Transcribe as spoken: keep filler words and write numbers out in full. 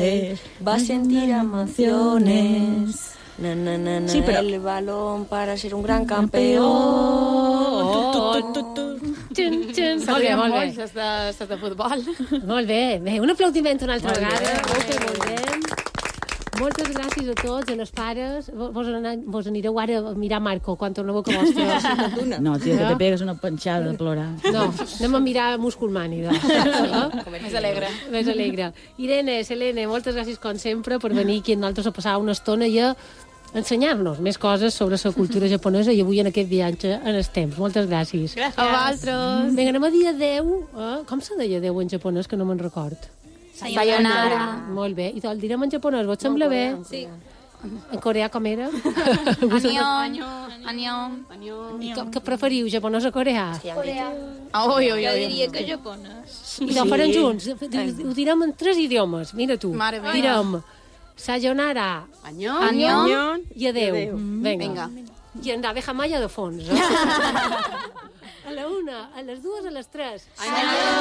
caer, va a sentir emociones. Na, na, na, na, Sí, però... el balón para ser un gran campeón. Xun, xun. Molt bé, molt bé. Molts de, de futbol. Molt bé, bé. Un aplaudiment una altra vegada. Molt bé, molt bé. Moltes gràcies a tots, a les pares. Vos, anant, vos anireu ara a mirar Marco quan torneu a casa vostra. No, tia, que te pegues una penjada de plorar. No, anem a mirar Musculmani. No? Més alegre. Més alegre. Irene, Selene, moltes gràcies com sempre per venir aquí amb nosaltres a passar una estona i a ensenyar-nos més coses sobre la cultura japonesa i avui en aquest viatge en els temps. Moltes gràcies. Gràcies. A vosaltres. Vinga, anem a dir adeu. Eh? Com se deia adeu en japonès, que no me'n record? Sayonara. Molt bé. I el direm en japonès, vos sembla bé? Sí. En coreà com era? Annyeong. Annyeong. I com, què preferiu, japonès o coreà? Coreà. Oi, oi, Jo oi. diria que japonès. I ho farem junts. Ho direm en tres idiomes. Mira tu. Mare meva. Direm sayonara, Annyeong. i adeu. Vinga. I en Ave Jamaya de fons. Eh? A la una, a les dues, a les tres. Annyeong.